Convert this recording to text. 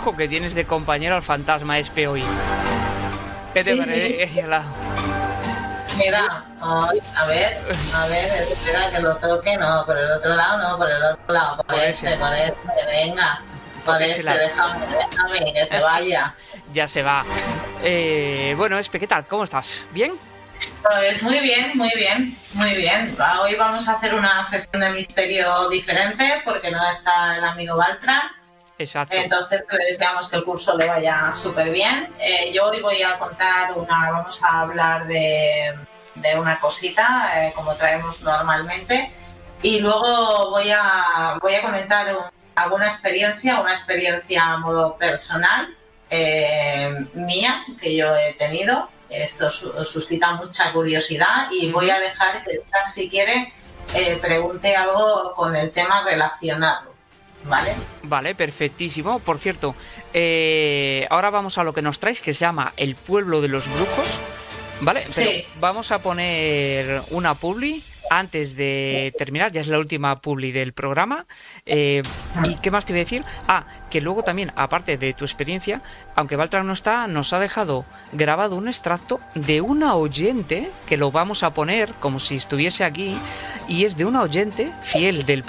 brujo que tienes de compañero al fantasma Espe hoy. ¿Qué te Sí, parece? sí. Mira, ay, a ver, espera que lo toque, no, por el otro lado, no, por el otro lado, por ese. venga, por ese lado. déjame, que se vaya. Ya se va. Bueno, Espe, ¿qué tal? ¿Cómo estás? ¿Bien? Pues muy bien, muy bien, muy bien. Hoy vamos a hacer una sección de misterio diferente porque no está el amigo Baltran. Exacto. Entonces le deseamos que el curso le vaya súper bien. Yo hoy voy a contar vamos a hablar de una cosita, como traemos normalmente, y luego voy a comentar alguna experiencia, una experiencia a modo personal mía que yo he tenido. Esto suscita mucha curiosidad y voy a dejar que si quiere pregunte algo con el tema relacionado. ¿Vale? Vale, perfectísimo. Por cierto, ahora vamos a lo que nos traes, que se llama El Pueblo de los Brujos. ¿Vale? Pero Sí. vamos a poner una publi antes de terminar, ya es la última publi del programa. ¿Y qué más te iba a decir? Que luego también, aparte de tu experiencia, aunque Baltran no está, nos ha dejado grabado un extracto de una oyente, que lo vamos a poner como si estuviese aquí, y es de una oyente fiel del